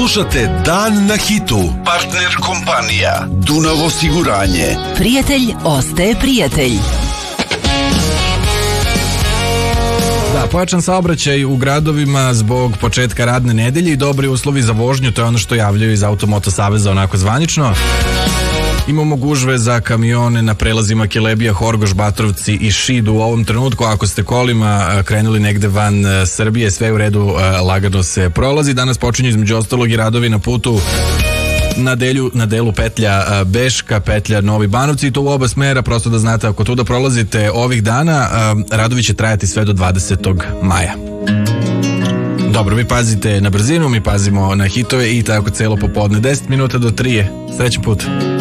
Slušate Dan na hitu. Partner kompanija Dunav osiguranje. Prijatelj ostaje prijatelj. Da, pojačan saobraćaj u gradovima zbog početka radne nedelje i dobri uslovi za vožnju, to je ono što javljaju iz Automoto saveza onako zvanično. Imamo gužve za kamione na prelazima Kelebija, Horgoš, Batrovci i Šid u ovom trenutku. Ako ste kolima krenuli negde van Srbije, sve u redu, lagano se prolazi. Danas počinju između ostalog i radovi na putu na delu petlja Beška, petlja Novi Banovci, i to u oba smera, prosto da znate, ako tu da prolazite ovih dana, radovi će trajati sve do 20. maja. Dobro, vi pazite na brzinu, mi pazimo na hitove i tako celo popodne. 10 minuta do 3. Srećan put.